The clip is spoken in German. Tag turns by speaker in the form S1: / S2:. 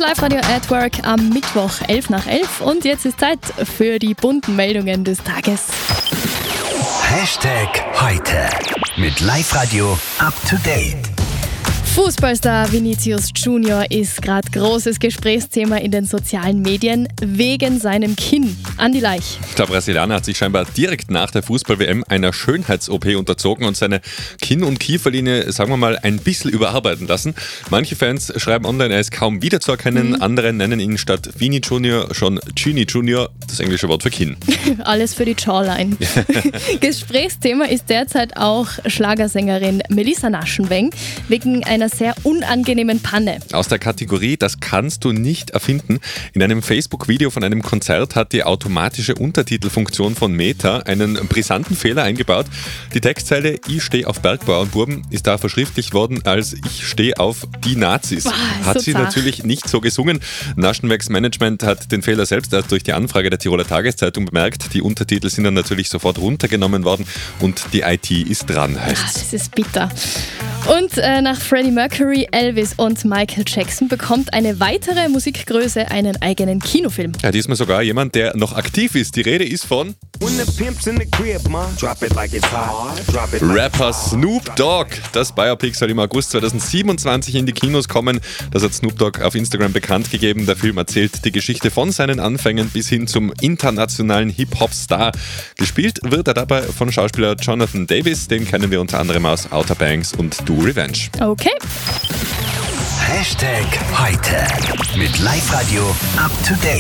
S1: Live-Radio at Work am Mittwoch 11 nach 11 und jetzt ist Zeit für die bunten Meldungen des Tages.
S2: Hashtag heute mit Live-Radio up to date.
S1: Fußballstar Vinicius Junior ist gerade großes Gesprächsthema in den sozialen Medien wegen seinem Kinn. Andi Leich.
S3: Der Brasilianer hat sich scheinbar direkt nach der Fußball-WM einer Schönheits-OP unterzogen und seine Kinn- und Kieferlinie, sagen wir mal, ein bisschen überarbeiten lassen. Manche Fans schreiben online, er ist kaum wiederzuerkennen. Andere nennen ihn statt Vini Junior schon Gini Junior, das englische Wort für Kinn.
S1: Alles für die Jawline. Gesprächsthema ist derzeit auch Schlagersängerin Melissa Naschenweng wegen einer sehr unangenehmen Panne.
S3: Aus der Kategorie "Das kannst du nicht erfinden". In einem Facebook-Video von einem Konzert hat die automatische Untertitelfunktion von Meta einen brisanten Fehler eingebaut. Die Textzeile "Ich stehe auf Bergbauernbuben" ist da verschriftlicht worden als "Ich stehe auf die Nazis". Hat sie natürlich nicht so gesungen. Naschenwegs Management hat den Fehler selbst erst durch die Anfrage der Tiroler Tageszeitung bemerkt. Die Untertitel sind dann natürlich sofort runtergenommen worden und die IT ist dran, heißt es.
S1: Das ist bitter. Und nach Freddie Mercury, Elvis und Michael Jackson bekommt eine weitere Musikgröße einen eigenen Kinofilm.
S3: Ja, diesmal sogar jemand, der noch aktiv ist. Die Rede ist von Rapper Snoop Dogg. Das Biopic soll im August 2027 in die Kinos kommen. Das hat Snoop Dogg auf Instagram bekannt gegeben. Der Film erzählt die Geschichte von seinen Anfängen bis hin zum internationalen Hip-Hop-Star. Gespielt wird er dabei von Schauspieler Jonathan Davis. Den kennen wir unter anderem aus Outer Banks und Do Revenge.
S1: Okay.
S2: Hashtag heute mit Live-Radio up to date.